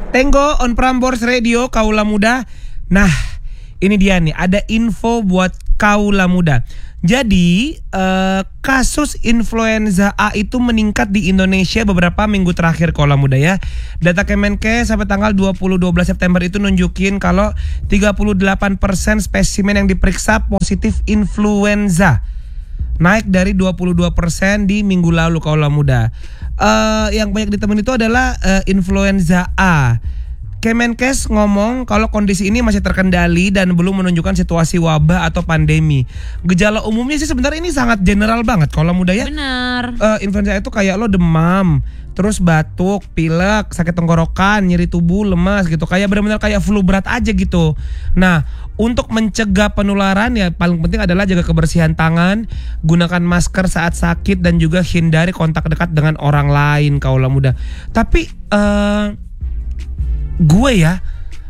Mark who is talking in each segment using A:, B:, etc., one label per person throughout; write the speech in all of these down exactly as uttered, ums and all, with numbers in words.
A: Tenggo on Prambors Radio Kaula Muda. Nah, ini dia nih, ada info buat Kaula Muda. Jadi eh, kasus influenza A itu meningkat di Indonesia beberapa minggu terakhir Kaula Muda ya. Data Kemenkes sampai tanggal dua puluh dua belas September itu nunjukin kalau tiga puluh delapan persen spesimen yang diperiksa positif influenza, naik dari dua puluh dua persen di minggu lalu Kaula Muda. Uh, yang banyak ditemuin itu adalah uh, influenza A. Kemenkes ngomong kalau kondisi ini masih terkendali dan belum menunjukkan situasi wabah atau pandemi. Gejala umumnya sih sebenarnya ini sangat general banget Kaula Muda ya.
B: Benar.
A: Uh, influenza itu kayak lo demam, terus batuk, pilek, sakit tenggorokan, nyeri tubuh, lemas gitu. Kayak benar-benar kayak flu berat aja gitu. Nah, untuk mencegah penularan ya paling penting adalah jaga kebersihan tangan, gunakan masker saat sakit dan juga hindari kontak dekat dengan orang lain Kaula Muda. Tapi uh, gue ya,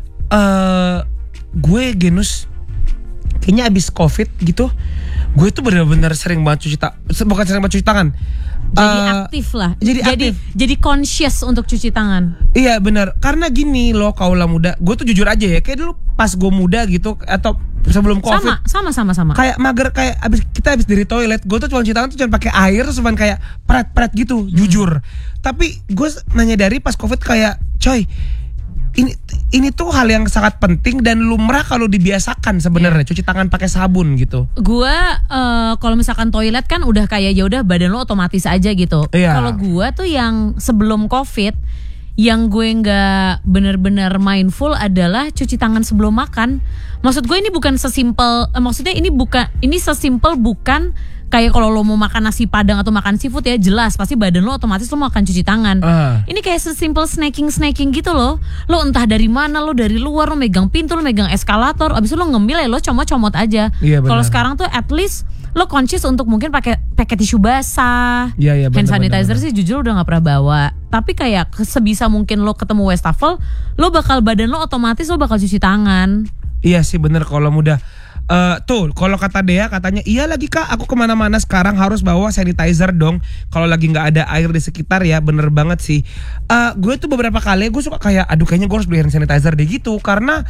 A: uh, gue Genus kayaknya abis COVID gitu, gue tuh benar-benar sering banget cuci tangan, bukan sering banget cuci tangan.
B: Jadi
A: uh,
B: aktif lah.
A: Jadi
B: jadi,
A: aktif.
B: jadi conscious untuk cuci tangan.
A: Iya benar. Karena gini loh Kaula Muda, gue tuh jujur aja ya, kayak dulu pas gue muda gitu atau sebelum COVID.
B: Sama, sama, sama, sama.
A: Kayak mager, kayak abis kita abis dari toilet, gue tuh cuma cuci tangan tuh cuma pakai air terus cuman kayak pret-pret gitu, hmm. jujur. Tapi gue nanya dari pas COVID kayak, coy, ini ini tuh hal yang sangat penting dan lumrah kalau dibiasakan sebenarnya, yeah. cuci tangan pakai sabun gitu.
B: Gua uh, kalau misalkan toilet kan udah kayak ya udah badan lo otomatis aja gitu. Yeah. Kalau gua tuh yang sebelum COVID, yang gue nggak bener-bener mindful adalah cuci tangan sebelum makan. Maksud gue ini bukan sesimpel, eh, maksudnya ini bukan ini sesimpel bukan kayak kalau lo mau makan nasi padang atau makan seafood ya jelas pasti badan lo otomatis lo mau akan cuci tangan. Uh. Ini kayak sesimpel snacking-snacking gitu loh. Lo entah dari mana, lo dari luar, lo megang pintu, lo megang eskalator, abis itu lo ngemil ya lo comot-comot aja. Yeah, kalau sekarang tuh at least lo conscious untuk mungkin pakai pakai tisu basah, yeah, yeah, hand sanitizer bener, bener. Sih jujur udah nggak pernah bawa. Tapi kayak sebisa mungkin lo ketemu wastafel, lo bakal badan lo otomatis lo bakal cuci tangan.
A: Iya sih bener Kaula Muda. Uh, tuh kalau kata Dea katanya iya lagi kak, aku kemana-mana sekarang harus bawa sanitizer dong kalau lagi nggak ada air di sekitar ya. Bener banget sih. Uh, gue tuh beberapa kali gue suka kayak aduh kayaknya gue harus beli hand sanitizer deh gitu karena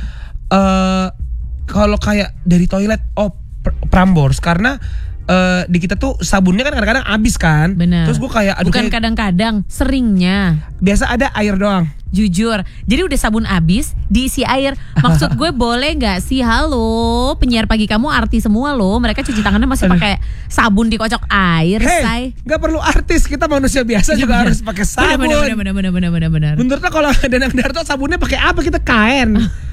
A: uh, kalau kayak dari toilet oh Prambors karena uh, di kita tuh sabunnya kan kadang-kadang habis kan.
B: Bener.
A: Terus gue kayak aduh
B: bukan
A: kayak,
B: kadang-kadang seringnya
A: biasa ada air doang.
B: Jujur, jadi udah sabun abis diisi air. Maksud gue boleh nggak sih, halo penyiar pagi kamu artis semua loh, mereka cuci tangannya masih pakai sabun dikocok air.
A: Hey, nggak perlu artis, kita manusia biasa bener, juga bener. Harus pakai sabun.
B: Bener bener bener bener bener bener.
A: Menurut lo kalau Danang Darto sabunnya pakai apa? Kita kain.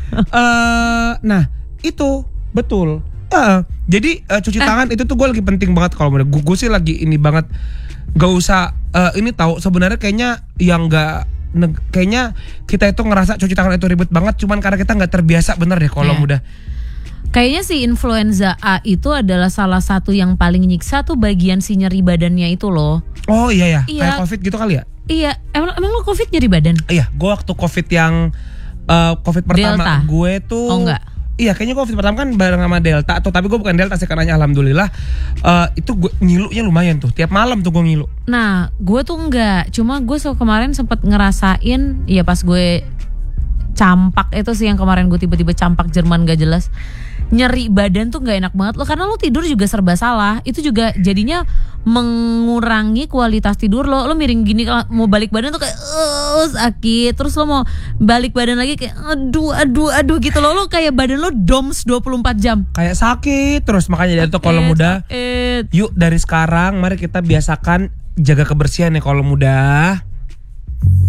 A: uh, nah itu betul. Uh, jadi uh, cuci tangan itu tuh gue lagi penting banget kalau menurut gue. Gue sih lagi ini banget. Gak usah uh, ini tahu sebenarnya kayaknya yang nggak kayaknya kita itu ngerasa cuci tangan itu ribet banget cuman karena kita nggak terbiasa bener deh kalau yeah. muda.
B: Kayaknya si influenza A itu adalah salah satu yang paling nyiksa tuh bagian si nyeri badannya itu loh.
A: Oh iya ya,
B: iya.
A: Kayak COVID gitu kali ya?
B: Iya, emang, emang lo COVID nyeri badan?
A: Iya, gue waktu COVID yang uh, COVID pertama
B: Delta.
A: Gue tuh
B: oh enggak.
A: Iya kayaknya COVID pertama kan bareng sama Delta atau tapi gue bukan Delta sih karena alhamdulillah uh, itu gue ngilunya lumayan tuh tiap malam tuh gue ngilu.
B: Nah gue tuh enggak, cuma gue so kemarin sempet ngerasain ya pas gue campak itu sih yang kemarin gue tiba-tiba campak Jerman gak jelas. Nyeri badan tuh gak enak banget lo karena lo tidur juga serba salah. Itu juga jadinya mengurangi kualitas tidur lo. Lo miring gini mau balik badan tuh kayak uh, sakit. Terus lo mau balik badan lagi kayak aduh aduh aduh gitu lo. Lo kayak badan lo doms dua puluh empat jam.
A: Kayak sakit terus. Makanya dari itu kalau muda sakit. Yuk dari sekarang mari kita biasakan jaga kebersihan ya kalau muda.